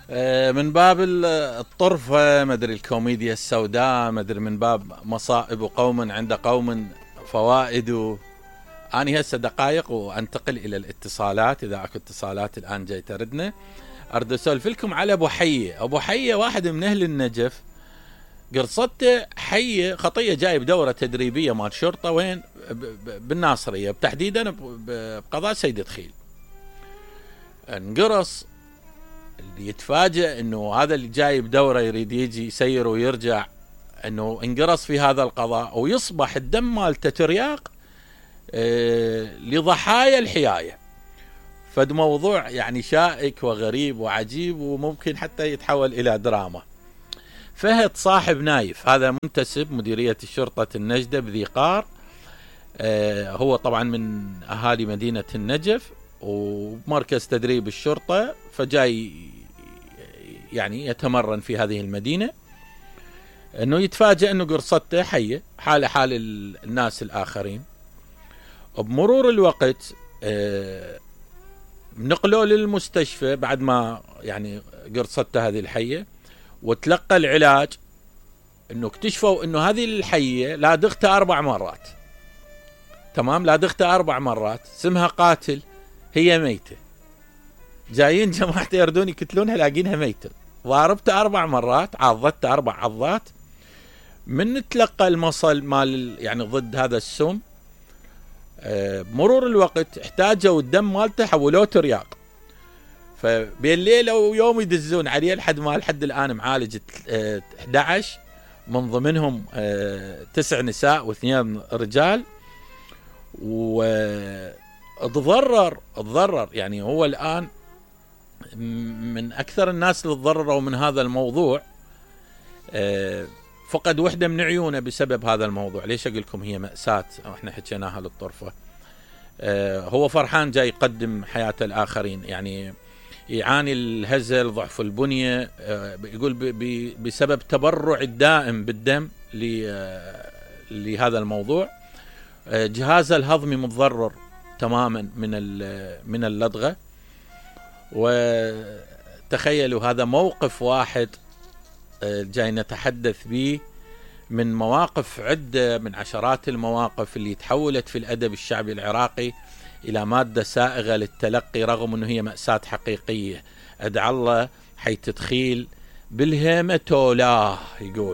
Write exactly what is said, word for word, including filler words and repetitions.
من باب الطرفة، مدري الكوميديا السوداء، مدري من باب مصائب قوم عند قوم فوائد. أنا هسه دقائق وأنتقل إلى الاتصالات، إذا أكو اتصالات الآن جاي تردنا. أرد أسولف لكم على أبو حية. أبو حية واحد من أهل النجف، قرصته حية خطية، جاي بدورة تدريبية مال شرطة وين بالناصرية، تحديدا بقضاء سيد خيل. انقرص، اللي يتفاجئ انه هذا اللي جاي بدوره يريد يجي يسير ويرجع، انه انقرص في هذا القضاء ويصبح الدم مالته ترياق اه لضحايا الحيايه. فد موضوع يعني شائك وغريب وعجيب، وممكن حتى يتحول الى دراما. فهد صاحب نايف، هذا منتسب مديريه الشرطه النجده بذي قار. اه هو طبعا من اهالي مدينه النجف ومركز تدريب الشرطه، فجاي يعني يتمرن في هذه المدينة. انه يتفاجأ انه قرصته حية حال حال الناس الاخرين. بمرور الوقت اه نقلوا للمستشفى بعد ما يعني قرصته هذه الحية، وتلقى العلاج. انه اكتشفوا انه هذه الحية لادغتها اربع مرات. تمام، لادغتها اربع مرات، اسمها قاتل، هي ميتة. جايين جماعة يردون يكتلونها لاقينها ميتة، ضاربته أربع مرات، عضته أربع عضات. من تلقى المصل مال يعني ضد هذا السم، بمرور الوقت احتاجوا الدم مالته حولوه ترياق. فبين ليلة ويوم يدزون عليه لحد ما لحد الآن معالج احد عشر، من ضمنهم تسع نساء واثنين رجال. وتضرر تضرر يعني هو الآن من أكثر الناس اللي تضرروا من هذا الموضوع. فقد وحدة من عيونه بسبب هذا الموضوع. ليش أقول لكم هي مأساة، احنا حكيناها للطرفة. هو فرحان جاي يقدم حياة الآخرين، يعني يعاني الهزل، ضعف البنية، يقول بسبب تبرع الدائم بالدم لهذا الموضوع. جهازه الهضمي متضرر تماما من من اللدغة. وتخيلوا هذا موقف واحد جاي نتحدث به من مواقف عدة، من عشرات المواقف اللي تحولت في الأدب الشعبي العراقي إلى مادة سائغة للتلقي، رغم أنه هي مأساة حقيقية. أدعى الله حي تدخيل بالهيمة تولاه، يقول